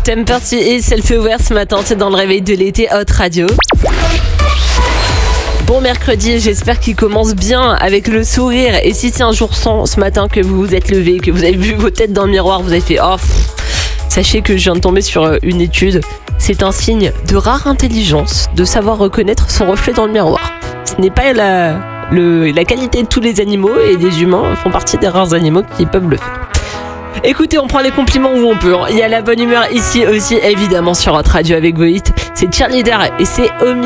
Temperty et Self-Aware ce matin, c'est dans le réveil de l'été Hot Radio. Bon mercredi, j'espère qu'il commence bien avec le sourire. Et si c'est un jour sans ce matin que vous vous êtes levé, que vous avez vu vos têtes dans le miroir, vous avez fait sachez que je viens de tomber sur une étude. C'est un signe de rare intelligence de savoir reconnaître son reflet dans le miroir. Ce n'est pas la qualité de tous les animaux, et les humains font partie des rares animaux qui peuvent le faire. Écoutez, on prend les compliments où on peut. Il y a la bonne humeur ici aussi, évidemment, sur Hot Radio avec vos hits. C'est Cheerleader et c'est Omi.